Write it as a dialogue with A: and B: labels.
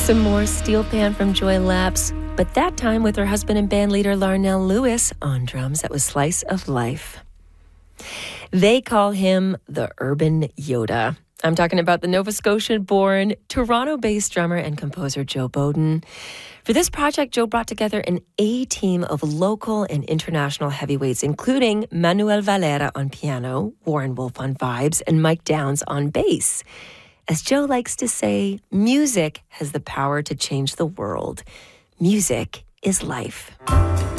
A: Some more Steel Pan from Joy Lapse, but that time with her husband and bandleader Larnell Lewis on drums. That was Slice of Life. They call him the Urban Yoda. I'm talking about the Nova Scotian-born, Toronto-based drummer and composer Joe Bowden. For this project, Joe brought together an A-team of local and international heavyweights, including Manuel Valera on piano, Warren Wolf on vibes, and Mike Downs on bass. As Joe likes to say, music has the power to change the world. Music is life.